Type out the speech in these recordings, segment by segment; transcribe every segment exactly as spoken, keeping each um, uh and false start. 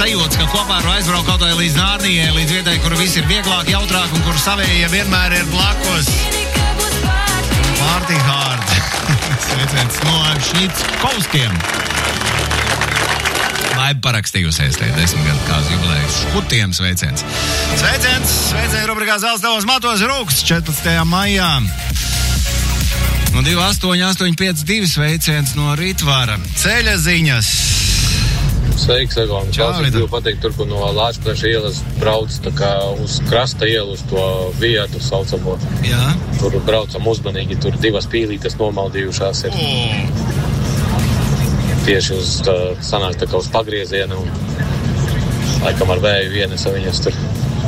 sajūtas, ka kopā ar aizbraukt kaut vai līdz Nārnijai, līdz vietai, kur viss ir vieglāk, jautrāk un kur savējie vienmēr ir blakus. Party hard. Sveiciens no Šņitskovskiem. Laiba parakstījusies te desmit gadu kāzu jubilējas škutiem sveiciens. Sveiciens, sveiciens rubrikā Zelts tavos matos Rūks četrpadsmitajā maijā. No divi astoņi astoņi pieci divi sveiciens no Ritvara. Ceļa ziņas. Sveiks, Egon. Klausīt, gribu pateikt, tur, kur no Lāčplēša ielas brauc tā kā uz krasta ielu, uz to viatu saucamo. Jā. Tur braucam uzmanīgi, tur divas pīlītes nomaldījušās ir. Oh. Tieši uz, tā, sanāk tā kā uz pagrieziena un laikam ar vēju vienesa viņas tur.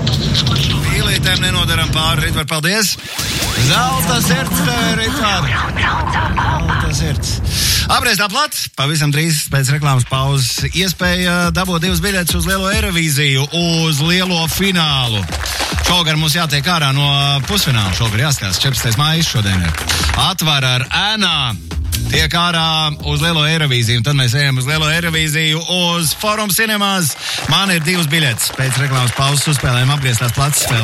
Pīlītēm nenodaram pāri, Ritvar, paldies! Zelta sirds tev, Ritvar! Zelta sirds. Apgrieztā plats, pavisam drīz pēc reklāmas pauzes iespēja dabūt divas biļetes uz Lielo Eirovīziju, uz lielo finālu. Šogad mums jātiek ārā no pusfināla, šogad jāskatās, četrpadsmitais maijs šodien ir. Atvar ar ēnā. Tiek ārā uz Lielo Eirovīziju, un tad mēs ejam uz Lielo Eirovīziju uz Forum Cinemās. Man ir divas biļetes. Pēc reklāmas pauzes uzspēlējam apgrieztās plats spēli.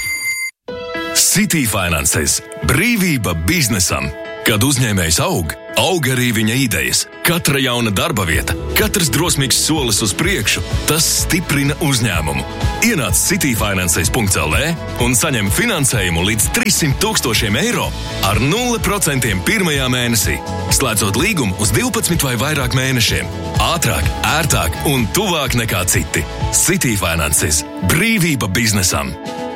City Finanses. Brīvība biznesam. Kad uzņēmējs aug, aug arī viņa idejas. Katra jauna darba vieta, katrs drosmīgs solis uz priekšu, tas stiprina uzņēmumu. Ienāc city finanses punkt l v un saņem finansējumu līdz trīssimt tūkstošiem eiro ar nulle procentiem pirmajā mēnesī, slēdzot līgumu uz divpadsmit vai vairāk mēnešiem. Ātrāk, ērtāk un tuvāk nekā citi. City Finanses. Brīvība biznesam.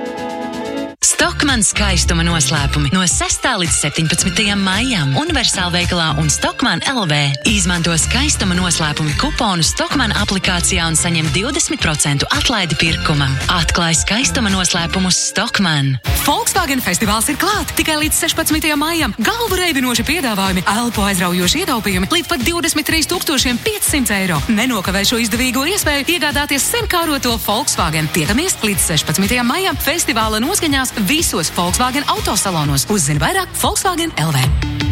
Stockmann skaistuma noslēpumi no sestā līdz septiņpadsmitajam maijam Universālveikalā un Stockmann L V. Izmanto skaistuma noslēpumi kuponu Stockmann aplikācijā un saņem divdesmit procentu atlaidi pirkumam. Atklāj skaistuma noslēpumus Stockmann. Volkswagen festivāls ir klāt tikai līdz sešpadsmitajam maijam. Galvu reibinoši piedāvājumi, elpo aizraujoši ietaupījumi līdz pat divdesmit trīs tūkstoši piecsimt eiro. Nenokavē šo izdevīgo iespēju iegādāties simtkāroto Volkswagen. Tiekamies līdz sešpadsmitajam maijam festivāla noskaņās visos Volkswagen autosalonos. Uzzini vairāk Volkswagen L V.